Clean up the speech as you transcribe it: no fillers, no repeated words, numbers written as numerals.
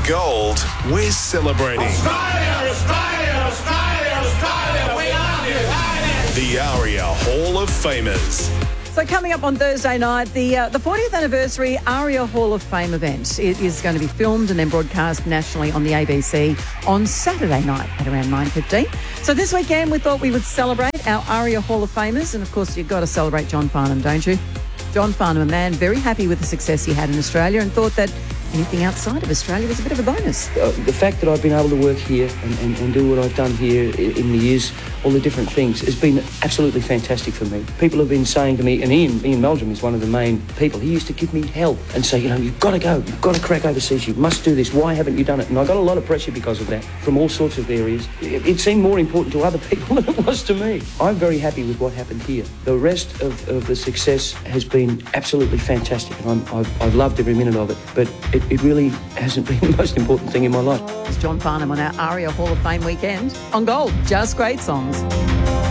Gold, we're celebrating. Australia, Australia, Australia, Australia, we love you. The ARIA Hall of Famers. So coming up on Thursday night, the 40th anniversary ARIA Hall of Fame event. It is going to be filmed and then broadcast nationally on the ABC on Saturday night at around 9:15. So this weekend we thought we would celebrate our ARIA Hall of Famers, and of course you've got to celebrate John Farnham, don't you? John Farnham, a man very happy with the success he had in Australia and thought that anything outside of Australia was a bit of a bonus. The fact that I've been able to work here and do what I've done here in the years, all the different things, has been absolutely fantastic for me. People have been saying to me, and Ian Meldrum is one of the main people, he used to give me hell and say, you've got to go, you've got to crack overseas, you must do this, why haven't you done it? And I got a lot of pressure because of that from all sorts of areas. It seemed more important to other people than it was to me. I'm very happy with what happened here. The rest of the success has been absolutely fantastic, and I've loved every minute of it, but it really hasn't been the most important thing in my life. It's John Farnham on our ARIA Hall of Fame weekend on Gold. Just great songs.